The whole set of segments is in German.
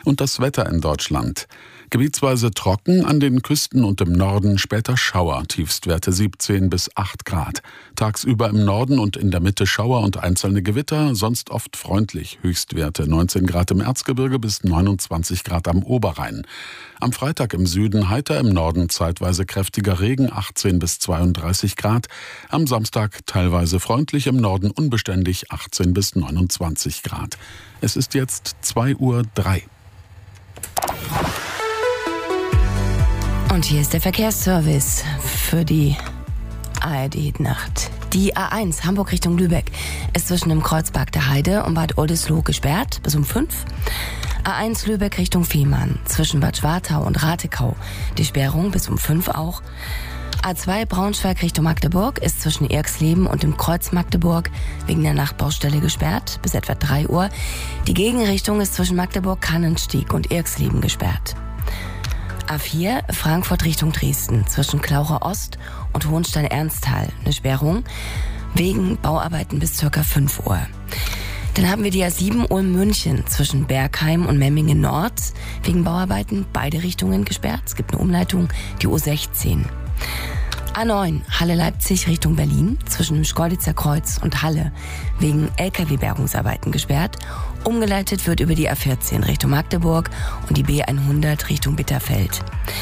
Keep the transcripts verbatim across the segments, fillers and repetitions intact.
Und das Wetter in Deutschland. Gebietsweise trocken, an den Küsten und im Norden später Schauer, Tiefstwerte siebzehn bis acht Grad. Tagsüber im Norden und in der Mitte Schauer und einzelne Gewitter, sonst oft freundlich. Höchstwerte neunzehn Grad im Erzgebirge bis neunundzwanzig Grad am Oberrhein. Am Freitag im Süden heiter, im Norden zeitweise kräftiger Regen, achtzehn bis zweiunddreißig Grad. Am Samstag teilweise freundlich, im Norden unbeständig, achtzehn bis neunundzwanzig Grad. Es ist jetzt zwei Uhr drei. Und hier ist der Verkehrsservice für die A R D-Nacht. Die A eins Hamburg Richtung Lübeck ist zwischen dem Kreuzberg der Heide und Bad Oldesloe gesperrt bis um fünf. A eins Lübeck Richtung Fehmarn zwischen Bad Schwartau und Ratekau die Sperrung bis um fünf auch. A zwei Braunschweig Richtung Magdeburg ist zwischen Erxleben und dem Kreuz Magdeburg wegen der Nachtbaustelle gesperrt bis etwa drei Uhr. Die Gegenrichtung ist zwischen Magdeburg-Kannenstieg und Erxleben gesperrt. A vier Frankfurt Richtung Dresden zwischen Klaucher Ost und Hohenstein-Ernsthal eine Sperrung wegen Bauarbeiten bis ca. fünf Uhr. Dann haben wir die A sieben Ulm München zwischen Bergheim und Memmingen Nord wegen Bauarbeiten beide Richtungen gesperrt. Es gibt eine Umleitung, die U sechzehn. A neun Halle Leipzig Richtung Berlin zwischen dem Schkeuditzer Kreuz und Halle wegen L K W-Bergungsarbeiten gesperrt. Umgeleitet wird über die A vierzehn Richtung Magdeburg und die B hundert Richtung Bitterfeld.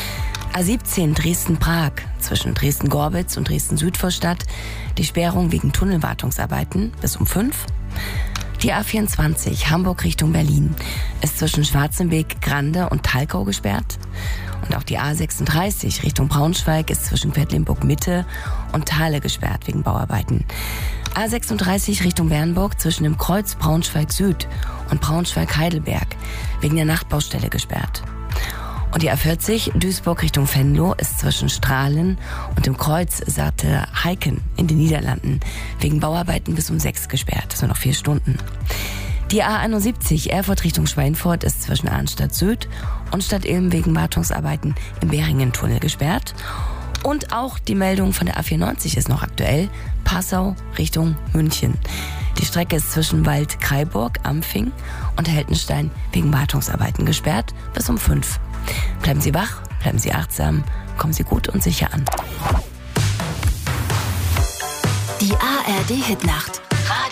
A siebzehn Dresden-Prag zwischen Dresden-Gorbitz und Dresden-Südvorstadt die Sperrung wegen Tunnelwartungsarbeiten bis um fünf. Die A vierundzwanzig Hamburg Richtung Berlin ist zwischen Schwarzenbeek, Grande und Talkau gesperrt. Und auch die A sechsunddreißig Richtung Braunschweig ist zwischen Quedlinburg Mitte und Thale gesperrt wegen Bauarbeiten. A sechsunddreißig Richtung Bernburg zwischen dem Kreuz Braunschweig Süd und Braunschweig Heidelberg wegen der Nachtbaustelle gesperrt. Und die A vierzig Duisburg Richtung Venlo ist zwischen Strahlen und dem Kreuz Sarte Heiken in den Niederlanden wegen Bauarbeiten bis um sechs gesperrt. Das sind noch vier Stunden. Die A einundsiebzig Erfurt Richtung Schweinfurt ist zwischen Arnstadt Süd und Stadt Ilm wegen Wartungsarbeiten im Beringen-Tunnel gesperrt. Und auch die Meldung von der A vierundneunzig ist noch aktuell. Passau Richtung München. Die Strecke ist zwischen Wald-Kreiburg, Ampfing und Heltenstein wegen Wartungsarbeiten gesperrt bis um fünf. Bleiben Sie wach, bleiben Sie achtsam, kommen Sie gut und sicher an. Die A R D-Hitnacht.